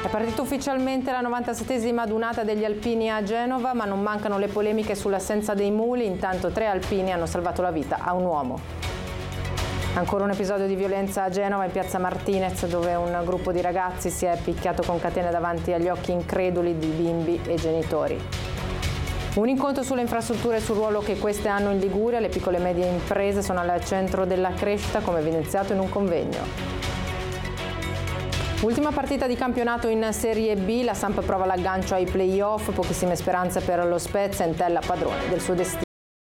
È partita ufficialmente la 97esima adunata degli alpini a Genova, ma non mancano le polemiche sull'assenza dei muli. Intanto 3 alpini hanno salvato la vita a un uomo. Ancora un episodio di violenza a Genova, in piazza Martinez, dove un gruppo di ragazzi si è picchiato con catene davanti agli occhi increduli di bimbi e genitori. Un incontro sulle infrastrutture e sul ruolo che queste hanno in Liguria. Le piccole e medie imprese sono al centro della crescita, come evidenziato in un convegno. Ultima partita di campionato in Serie B, la Samp prova l'aggancio ai play-off, pochissime speranze per lo Spezia, Entella padrone del suo destino.